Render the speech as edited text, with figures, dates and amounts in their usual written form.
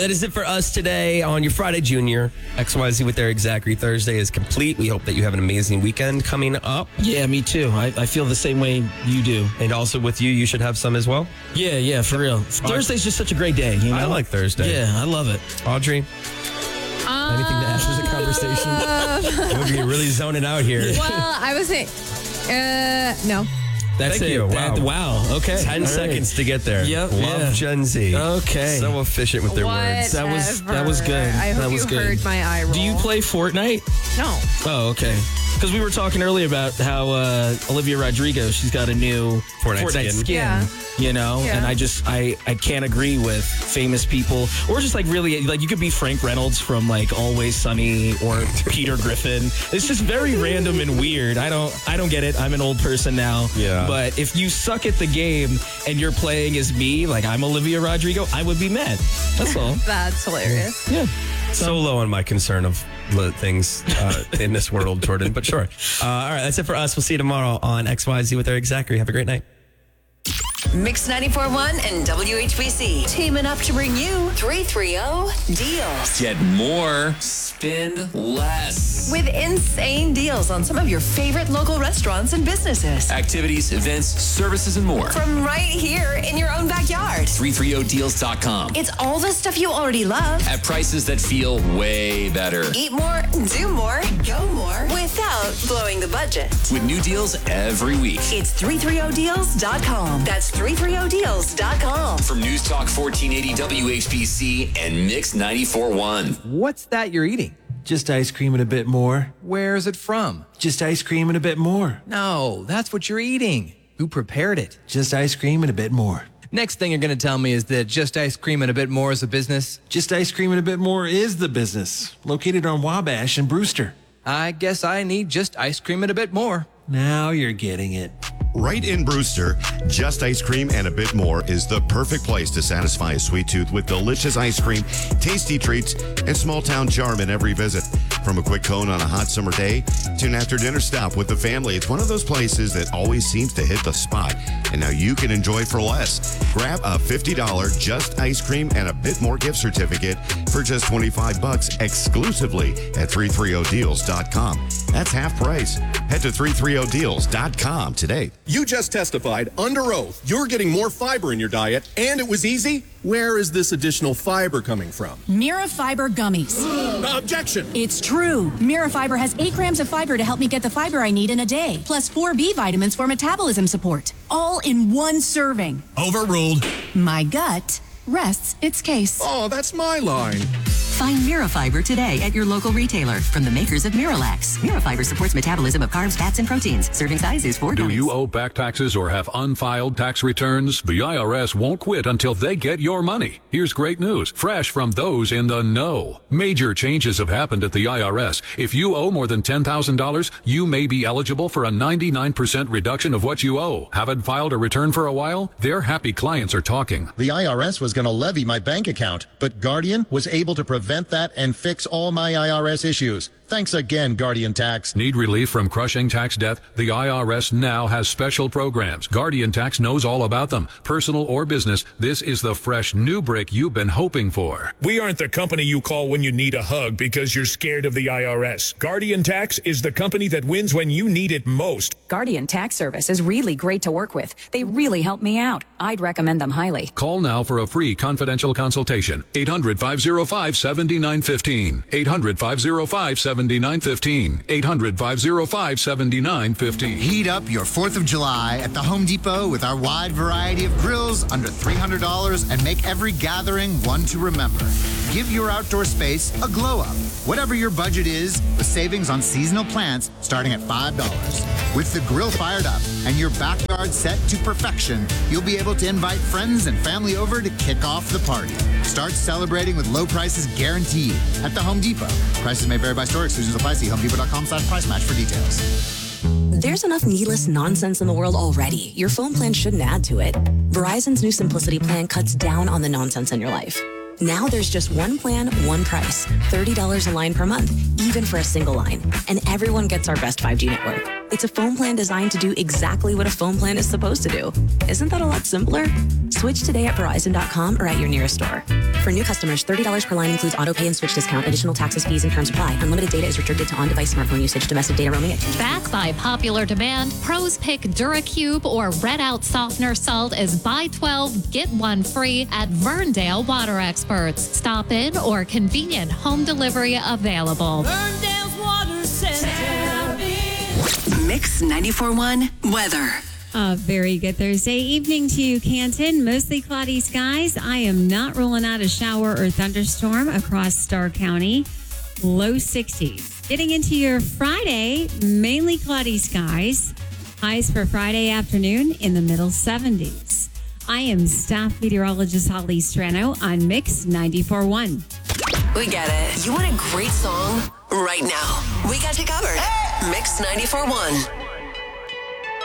that is it for us today on your Friday, Junior. XYZ with Eric Zachary Thursday is complete. We hope that you have an amazing weekend coming up. Yeah, me too. I feel the same way you do. And also with you should have some as well. Yeah, for real. Thursday's just such a great day. You know? I like Thursday. Yeah, I love it. Audrey, anything to add to the conversation? We're really zoning out here. Well, I was saying, no. That's Thank it. you. Wow. Okay. 10 seconds to get there. Yep. Love Gen Z. Okay. So efficient with their words. That was good. I hope that was you good. heard my eye roll. Do you play Fortnite? No. Oh, okay. Because we were talking earlier about how Olivia Rodrigo, she's got a new Fortnite skin. Yeah. You know, Yeah. and I can't agree with famous people, or just like really, like you could be Frank Reynolds from like Always Sunny or Peter Griffin. It's just very random and weird. I don't get it. I'm an old person now. Yeah. But if you suck at the game and you're playing as me, like I'm Olivia Rodrigo, I would be mad. That's all. That's hilarious. Yeah. So low on my concern of things in this world, Jordan. But sure. All right, that's it for us. We'll see you tomorrow on XYZ with Eric Zachary. Have a great night. Mix 94.1 and WHBC teaming up to bring you 330 deals. Get more, spend less. With insane deals on some of your favorite local restaurants and businesses. Activities, events, services, and more. From right here in your own backyard. 330deals.com. It's all the stuff you already love. At prices that feel way better. Eat more, do more, go more without blowing the budget. With new deals every week. It's 330deals.com. That's 330deals.com. From News Talk 1480 WHBC and Mix 94.1. What's that you're eating? Just ice cream and a bit more. Where's it from? Just ice cream and a bit more. No, that's what you're eating. Who prepared it? Just ice cream and a bit more. Next thing you're going to tell me is that Just Ice Cream and a Bit More is a business? Just ice cream and a bit more is the business. Located on Wabash and Brewster. I guess I need just ice cream and a bit more. Now you're getting it. Right in Brewster, Just Ice Cream and a Bit More is the perfect place to satisfy a sweet tooth with delicious ice cream, tasty treats, and small town charm in every visit. From a quick cone on a hot summer day to an after dinner stop with the family, it's one of those places that always seems to hit the spot. And now you can enjoy for less. Grab a $50 Just Ice Cream and a Bit More gift certificate for just $25 exclusively at 330deals.com. That's half price. Head to 330deals.com today. You just testified under oath you're getting more fiber in your diet, and it was easy. Where is this additional fiber coming from? Mirafiber gummies. Objection! It's true. Mirafiber has 8 grams of fiber to help me get the fiber I need in a day, plus 4 B vitamins for metabolism support, all in one serving. Overruled. My gut rests its case. Oh, that's my line. Find Mirafiber today at your local retailer from the makers of Miralax. Mirafiber supports metabolism of carbs, fats, and proteins. Serving size is 4 Do gummies. you owe back taxes or have unfiled tax returns? The IRS won't quit until they get your money. Here's great news, fresh from those in the know. Major changes have happened at the IRS. If you owe more than $10,000, you may be eligible for a 99% reduction of what you owe. Haven't filed a return for a while? Their happy clients are talking. The IRS was going to levy my bank account, but Guardian was able to prevent that and fix all my IRS issues. Thanks again, Guardian Tax. Need relief from crushing tax debt? The IRS now has special programs. Guardian Tax knows all about them. Personal or business, this is the fresh new brick you've been hoping for. We aren't the company you call when you need a hug because you're scared of the IRS. Guardian Tax is the company that wins when you need it most. Guardian Tax Service is really great to work with. They really help me out. I'd recommend them highly. Call now for a free confidential consultation. 800-505-7915. 800-505-7915. 800-505-7915. Heat up your 4th of July at the Home Depot with our wide variety of grills under $300 and make every gathering one to remember. Give your outdoor space a glow up. Whatever your budget is, with savings on seasonal plants starting at $5. With the grill fired up and your backyard set to perfection, you'll be able to invite friends and family over to kick off the party. Start celebrating with low prices guaranteed at the Home Depot. Prices may vary by store. Exclusions apply. See HomeDepot.com/price match for details. There's enough needless nonsense in the world already. Your phone plan shouldn't add to it. Verizon's new Simplicity plan cuts down on the nonsense in your life. Now there's just one plan, one price, $30 a line per month, even for a single line. And everyone gets our best 5G network. It's a phone plan designed to do exactly what a phone plan is supposed to do. Isn't that a lot simpler? Switch today at Verizon.com or at your nearest store. For new customers, $30 per line includes auto pay and switch discount. Additional taxes, fees, and terms apply. Unlimited data is restricted to on-device smartphone usage. Domestic data roaming at Back by popular demand, pros pick DuraCube or Red Out Softener Salt is buy 12, get one free at Verndale Water Experts. Stop in or convenient home delivery available. Verndale's Water Center. Mix 94.1 weather. A very good Thursday evening to you, Canton. Mostly cloudy skies. I am not ruling out a shower or thunderstorm across Starr County. Low 60s. Getting into your Friday, mainly cloudy skies. Highs for Friday afternoon in the middle 70s. I am staff meteorologist Holly Strano on Mix 94.1. We get it. You want a great song right now? We got you covered. Mix 94.1.